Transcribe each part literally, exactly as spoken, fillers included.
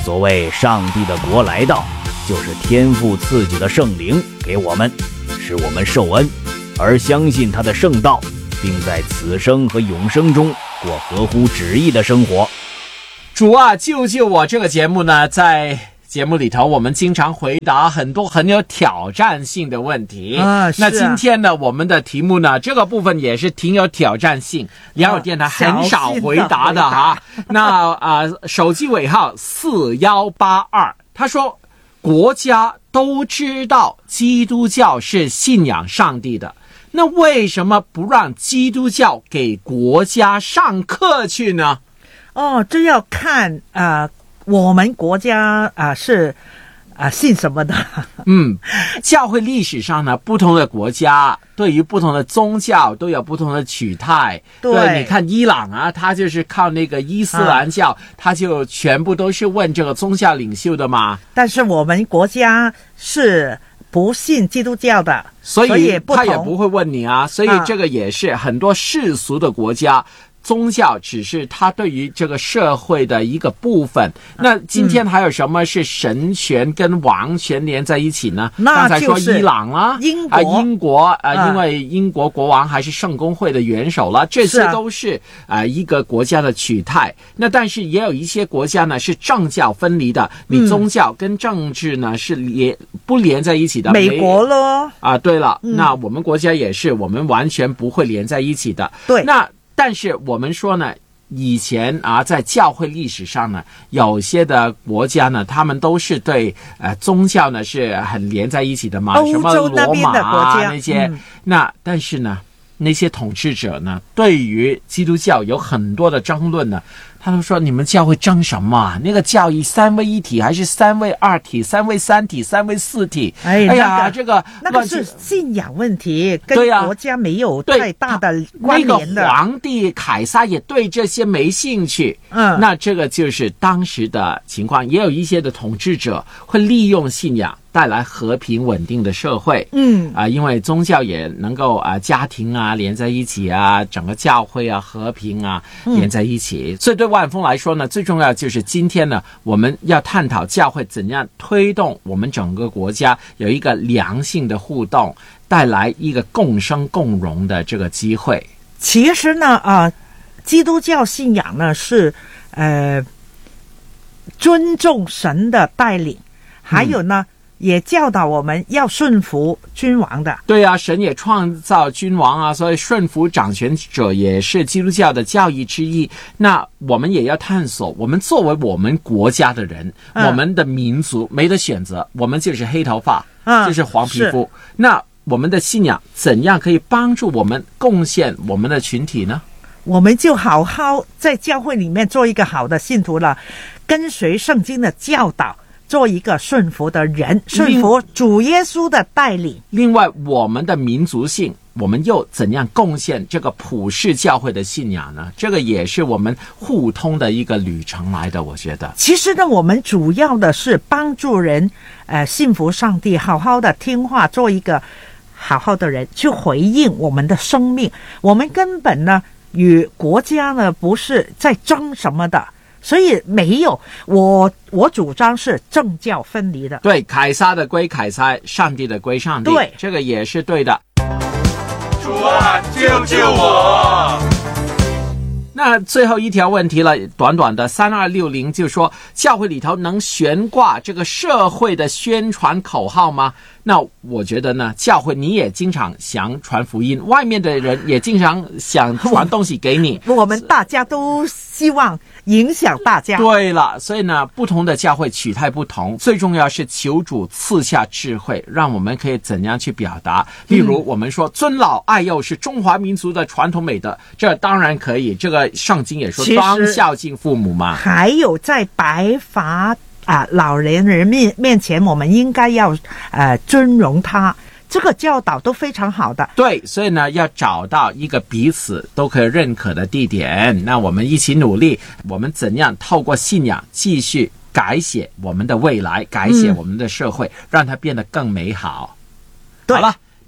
所谓上帝的国来到，就是天父赐予的圣灵给我们，使我们受恩，而相信他的圣道，并在此生和永生中过合乎旨意的生活。 主啊，救救我！这个节目呢，在节目里头我们经常回答很多很有挑战性的问题、 啊、 那今天呢我们的题目呢这个部分也是挺有挑战性，良友电台很少回答的哈、啊。那啊、呃，手机尾号四一八二，他说国家都知道基督教是信仰上帝的，那为什么不让基督教给国家上课去呢？ 哦，这要看啊、呃，我们国家啊、呃、是啊、呃、信什么的？ 嗯，教会历史上呢，不同的国家对于不同的宗教都有不同的取态。 对， 对，你看伊朗啊，他就是靠那个伊斯兰教，他、啊、就全部都是问这个宗教领袖的嘛。 但是我们国家是不信基督教的， 所以所以他也不会问你啊。所以这个也是很多世俗的国家。宗教只是他对于这个社会的一个部分。那今天还有什么是神权跟王权连在一起呢？ 嗯、那刚才说伊朗啊， 英国、 啊、英国啊、 呃， 因为英国国王还是圣公会的元首了，这些都是啊、呃、一个国家的取态。那但是也有一些国家呢是政教分离的，你宗教跟政治呢、嗯、是连不连在一起的。 美国咯啊，对了、 嗯， 那我们国家也是，我们完全不会连在一起的。 对， 那。但是我们说呢，以前啊，在教会历史上呢，有些的国家呢，他们都是对呃宗教呢是很连在一起的嘛， 欧洲那边的国家什么罗马啊那些、嗯。那但是呢，那些统治者呢，对于基督教有很多的争论呢。他们说你们教会争什么？那个教义三位一体还是三位二体、三位三体、三位四体？ 哎, 哎呀， 那个、 这个那个是信仰问题，跟国家没有太大的关联的。 那个皇帝凯撒也对这些没兴趣。 嗯， 那这个就是当时的情况。也有一些的统治者会利用信仰带来和平稳定的社会。 嗯啊、呃，因为宗教也能够啊、呃、家庭啊连在一起啊，整个教会啊和平啊连在一起。嗯、所以对万峰来说呢，最重要就是今天呢，我们要探讨教会怎样推动我们整个国家有一个良性的互动，带来一个共生共荣的这个机会。 其实呢，啊、呃，基督教信仰呢是呃尊重神的带领，还有呢。嗯也教导我们要顺服君王的。 对啊，神也创造君王啊，所以顺服掌权者也是基督教的教义之一。那我们也要探索，我们作为我们国家的人、嗯、我们的民族没得选择，我们就是黑头发、嗯、就是黄皮肤。那我们的信仰怎样可以帮助我们贡献我们的群体呢？ 我们就好好在教会里面做一个好的信徒了，跟随圣经的教导，做一个顺服的人，顺服主耶稣的带领。 另外，我们的民族性，我们又怎样贡献这个普世教会的信仰呢？这个也是我们互通的一个旅程来的，我觉得。 其实呢，我们主要的是帮助人，呃，信服上帝，好好的听话，做一个好好的人，去回应我们的生命。我们根本呢，与国家呢不是在争什么的。所以没有，我我主张是政教分离的。 对，凯撒的归凯撒，上帝的归上帝。 对， 这个也是对的。 主啊，救救我！ 那最后一条问题了，短短的三二六零就说，教会里头能悬挂这个社会的宣传口号吗？那我觉得呢，教会你也经常想传福音，外面的人也经常想传东西给你， 我们大家都希望影响大家。 对了，所以呢，不同的教会取态不同，最重要是求主赐下智慧，让我们可以怎样去表达。例如我们说尊老爱幼是中华民族的传统美德，这当然可以，这个圣经也说当孝敬父母嘛。 还有在白发啊，老年人面面前，我们应该要呃尊荣他，这个教导都非常好的。 对，所以呢，要找到一个彼此都可以认可的地点。那我们一起努力，我们怎样透过信仰继续改写我们的未来，改写我们的社会，嗯、让它变得更美好。 对， 好了。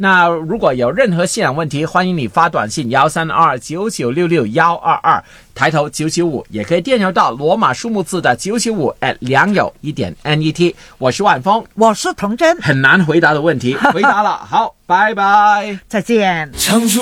那如果有任何信仰问题，欢迎你发短信幺三二九九六六幺二二，抬头九九五，也可以电邮到罗马数目字的九九五 at 良友一点 net。我是万峰， 我是童真， 很难回答的问题回答了，好，拜拜， 再见。 唱出